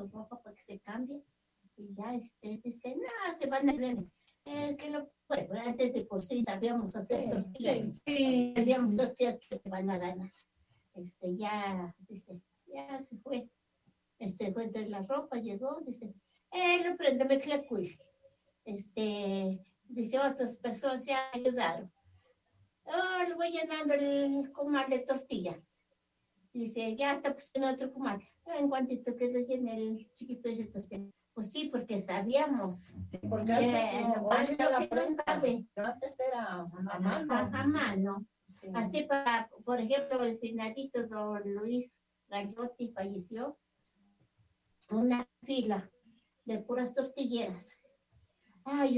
su ropa para que se cambie. Y ya dice, no, se van a ver. Que lo bueno, antes de por sí sabíamos hacer tortillas. Sí. Teníamos 2 días que te van a ganas. Ya, dice, ya se fue. Fue entre la ropa, llegó, dice, lo préndeme clecuil. Dice, otras personas ya ayudaron. Le voy llenando el comal de tortillas. Dice, ya está pusiendo otro comal. En cuantito que lo llene el chiquipillo de tortillas. Pues sí, porque sabíamos. Sí, porque antes no, hoy la prensa sabe. Antes era a mano. A mano. Sí. Así para, por ejemplo, el finadito don Luis Gallotti falleció. Una fila de puras tortilleras. Ay,